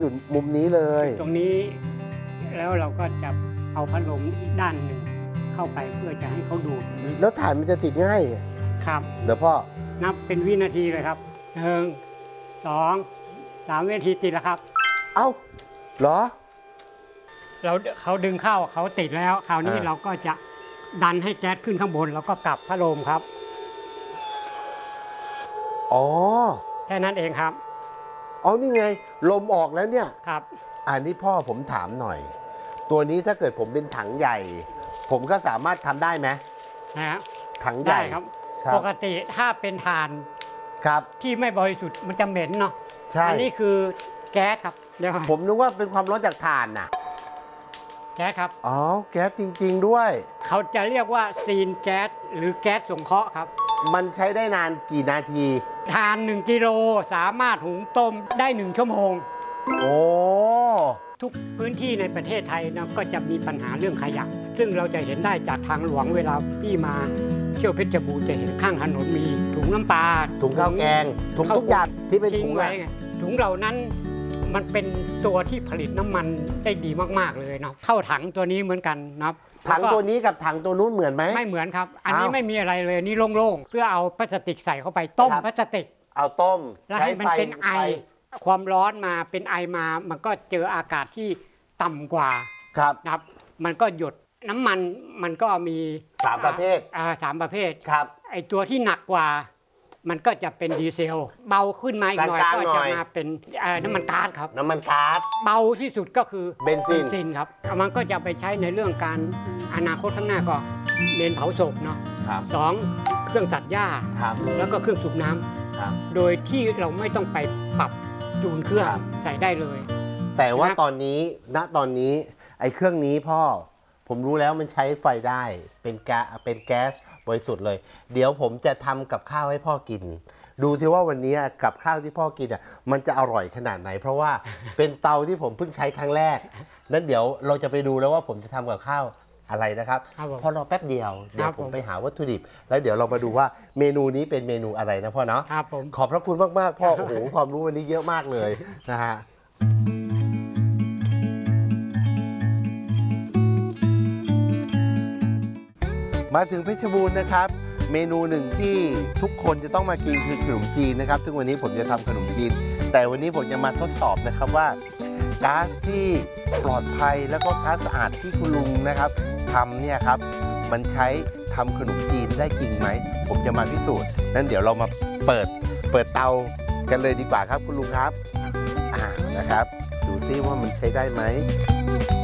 อยู่มุมนี้เลยตรงนี้แล้วเราก็จะเอาพัดลมด้านหนึ่งเข้าไปเพื่อจะให้เขาดูดแล้วถ่านมันจะติดง่ายครับเดี๋ยวพ่อนับเป็นวินาทีเลยครับ1 2 3 วินาทีติดแล้วครับเอ้าเหรอเขาดึงเข้าเขาติดแล้วคราวนี้เราก็จะดันให้แก๊สขึ้นข้างบนแล้วก็กลับพัดลมครับอ๋อแค่นั้นเองครับอ๋อนี่ไงลมออกแล้วเนี่ยครับอันนี้พ่อผมถามหน่อยตัวนี้ถ้าเกิดผมเป็นถังใหญ่ ผมก็สามารถทำได้ไหมนะถังใหญ่ครับปกติถ้าเป็นถ่านครับที่ไม่บริสุทธิ์มันจะเหม็นเนาะใช่อันนี้คือแก๊สครับเดี๋ยวผมนึกว่าเป็นความร้อนจากถ่านน่ะแก๊สครับอ๋อแก๊สจริงๆด้วยเขาจะเรียกว่าซีนแก๊สหรือแก๊สสงเคราะห์ครับมันใช้ได้นานกี่นาทีถ่าน1 กิโลสามารถหุงต้มได้1 ชั่วโมงโอ้ทุกพื้นที่ในประเทศไทยนะก็จะมีปัญหาเรื่องขยะซึ่งเราจะเห็นได้จากทางหลวงเวลาพี่มาเที่ยวเพชรบูรณ์จะเห็นข้างถนนมีถุงน้ำปลาถุงข้าวแกงถุงทุกอย่างที่เป็นถุงไว้ถุงเหล่านั้นมันเป็นตัวที่ผลิตน้ำมันได้ดีมากๆเลยนะเข้าถังตัวนี้เหมือนกันนะถังตัวนี้กับถังตัวนู้นเหมือนไหมไม่เหมือนครับอันนี้ไม่มีอะไรเลยนี่โล่งๆเพื่อเอาพลาสติกใส่เข้าไปต้มพลาสติกเอาต้มแล้วให้มันเป็นไอความร้อนมาเป็นไอมามันก็เจออากาศที่ต่ำกว่านะครับมันก็หยดน้ำมันก็มี 3 ประเภท 3 ประเภทครับไอตัวที่หนักกว่ามันก็จะเป็นดีเซลเบาขึ้นมาอีกหน่อยก็จะมาเป็นน้ำมันก๊าซครับน้ำมันก๊าซเบาที่สุดก็คือเบนซินครับมันก็จะไปใช้ในเรื่องการอนาคตข้างหน้าก็เมนเผาศพเนาะ2เครื่องตัดหญ้าแล้วก็เครื่องสูบน้ำโดยที่เราไม่ต้องไปปรับจูนเครื่องใส่ได้เลยแต่ว่าตอนนี้ไอ้เครื่องนี้พ่อผมรู้แล้วมันใช้ไฟได้เป็นแก๊สบริสุทธิ์เลยเดี๋ยวผมจะทำกับข้าวให้พ่อกินดูที่ว่าวันนี้กับข้าวที่พ่อกินมันจะอร่อยขนาดไหนเพราะว่าเป็นเตาที่ผมเพิ่งใช้ครั้งแรกนั้นเดี๋ยวเราจะไปดูแล้วว่าผมจะทำกับข้าวอะไรนะครับพอรอแป๊บเดียวเดี๋ยวผมไปหาวัตถุดิบแล้วเดี๋ยวเรามาดูว่าเมนูนี้เป็นเมนูอะไรนะพ่อเนาะขอบพระคุณมากๆพ่อโอ้โหความรู้วันนี้เยอะมากเลยนะฮะมาถึงเพชรบูรณ์นะครับเมนูหนึ่งที่ทุกคนจะต้องมากินคือขนมจีนนะครับซึ่งวันนี้ผมจะทำขนมจีนแต่วันนี้ผมจะมาทดสอบนะครับว่าก๊าซที่ปลอดภัยแล้วก็ก๊าซสะอาดที่คุณลุงนะครับทำเนี่ยครับมันใช้ทำขนมจีนได้จริงไหมผมจะมาพิสูจน์นั้นเดี๋ยวเรามาเปิดเตากันเลยดีกว่าครับคุณลุงครับนะครับดูซิว่ามันใช้ได้ไหม